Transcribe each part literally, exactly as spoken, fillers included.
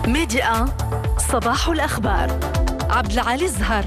ميديا صباح الأخبار. عبد العالي الزهر.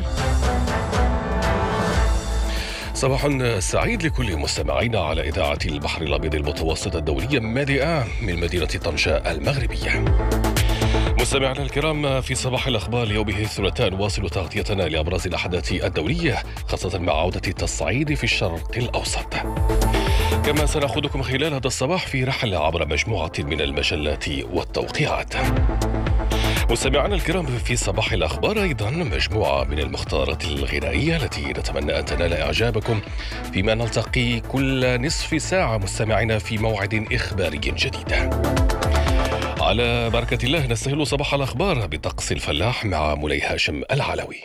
صباح سعيد لكل مستمعينا على إذاعة البحر الأبيض المتوسط الدولية ميديا من مدينة طنجة المغربية. مستمعينا الكرام، في صباح الأخبار يومه الثلاثاء نواصل تغطيتنا لأبرز الأحداث الدولية، خاصة مع عودة التصعيد في الشرق الأوسط. كما سنأخذكم خلال هذا الصباح في رحلة عبر مجموعة من المجلات والتوقيعات. مستمعينا الكرام، في صباح الأخبار أيضا مجموعة من المختارات الغنائية التي نتمنى أن تنال إعجابكم، فيما نلتقي كل نصف ساعة مستمعينا في موعد إخباري جديد. على بركة الله نستهل صباح الأخبار بطقس الفلاح مع مولاي هاشم العلوي.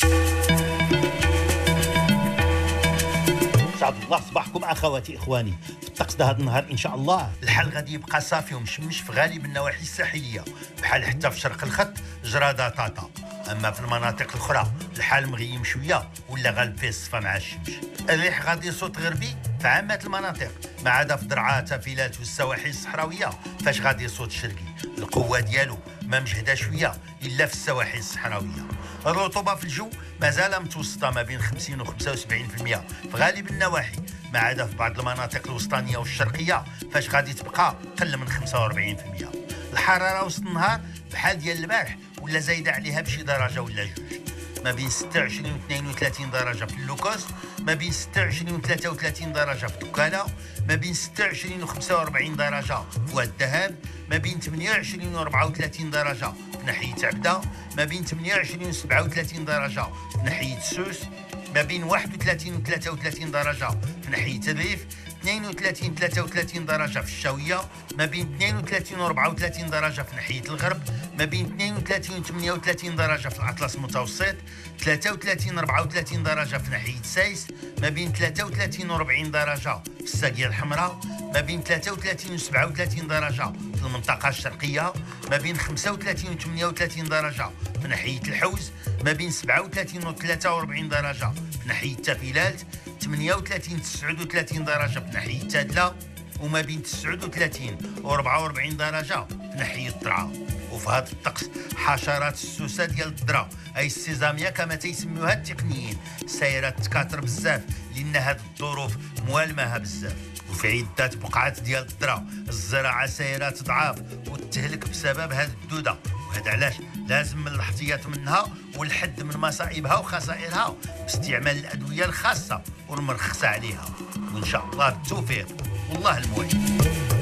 سعد الله صباحكم اخواتي اخواني. في الطقس ده هذا النهار ان شاء الله الحال غادي يبقى صافي ومشمش في غالب النواحي الساحليه، بحال حتى في شرق الخط جراده طاطا. اما في المناطق الاخرى الحال مغيم شويه ولا غالب فيه الصفا مع الشمس. الريح غادي يصوت غربي في عامه المناطق، ما عدا في درعا تافيلات والسواحل الصحراويه فاش غادي يصوت شرقي. القوه ديالو ما مجهده شويه الا في السواحل الصحراويه. الرطوبه في الجو مازال متوسطه ما بين خمسين و خمسة وسبعين بالمئة في غالب النواحي، ما عدا في بعض المناطق الوسطانيه والشرقيه فاش غادي تبقى قل من خمسة وأربعين بالمئة. الحراره وسط النهار بحال ديال البارح ولا زايده عليها بشي درجه ولا جوج، ما بين ستة وعشرين و اثنين وثلاثين درجه في اللوكوس، ما بين ستة وعشرين و ثلاثة وثلاثين درجه في دكاله، ما بين ستة وعشرين و خمسة وأربعين درجه في واد الذهب، ما بين ثمانية وعشرين و أربعة وثلاثين درجه في ناحيه عبده، ما بين ثمانية وعشرين و سبعة وثلاثين درجه في ناحيه سوس، ما بين واحد وثلاثين و ثلاثة وثلاثين درجه في ناحيه الريف، اثنين وثلاثين ثلاثة وثلاثين درجه في الشاويه، ما بين اثنين وثلاثين و أربعة وثلاثين درجه في ناحيه الغرب، ما بين اثنين وثلاثين و ثمانية وثلاثين درجه في الاطلس المتوسط، ثلاثة وثلاثين و أربعة وثلاثين درجه في ناحيه سايس، ما بين ثلاثة وثلاثين و أربعين درجه في الساقيه الحمراء، ما بين ثلاثة وثلاثين و سبعة وثلاثين درجه في المنطقه الشرقيه، ما بين خمسة وثلاثين و ثمانية وثلاثين درجه في ناحيه الحوز، ما بين سبعة وثلاثين و ثلاثة وأربعين درجه في ناحيه تافيلات، ثمانية وثلاثين و تسعة وثلاثين درجه في ناحيه تادله، وما بين تسعة وثلاثين و أربعة وأربعين درجه في ناحيه الدرعا. وفي هذا الطقس حشرات السوسه ديال الدرا اي السيزاميا كما تيسميوها التقنيين سايره تكاثر بزاف، لان هذه الظروف موالماها بزاف. وفي عدة بقعات ديال الدرا الزراعه سايره تضعاف وتهلك بسبب هذه الدوده، وهذا علاش لازم من الاحتياط منها والحد من مصائبها وخسائرها باستعمال الادويه الخاصه والمرخصه عليها، وان شاء الله بالتوفيق والله المعين.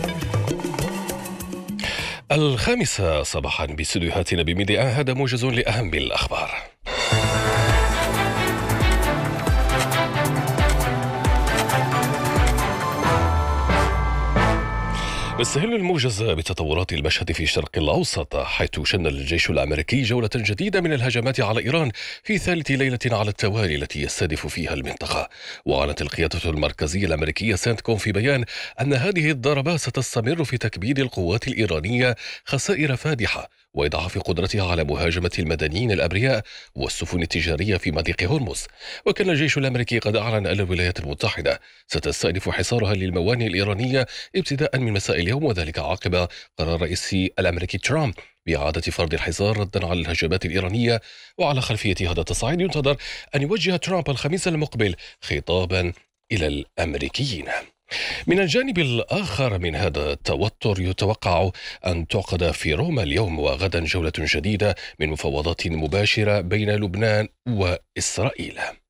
الخامسة صباحا باستديوهاتنا بميديا، هذا موجز لأهم الأخبار. نستهل الموجز بتطورات المشهد في الشرق الأوسط، حيث شن الجيش الأمريكي جولة جديدة من الهجمات على إيران في ثالث ليلة على التوالي التي يستهدف فيها المنطقة. وأعلنت القيادة المركزية الأمريكية سنتكوم في بيان أن هذه الضربات ستستمر في تكبيد القوات الإيرانية خسائر فادحة وإضعاف قدرتها على مهاجمة المدنيين الأبرياء والسفن التجارية في مضيق هرمز. وكان الجيش الأمريكي قد أعلن أن الولايات المتحدة ستستأنف حصارها للموانئ الإيرانية ابتداء من مساء اليوم، وذلك عقب قرار الرئيس الأمريكي ترامب بإعادة فرض الحصار ردا على الهجمات الإيرانية. وعلى خلفية هذا التصعيد ينتظر أن يوجه ترامب الخميس المقبل خطابا إلى الأمريكيين. من الجانب الآخر من هذا التوتر، يتوقع أن تعقد في روما اليوم وغدا جولة جديدة من مفاوضات مباشرة بين لبنان وإسرائيل.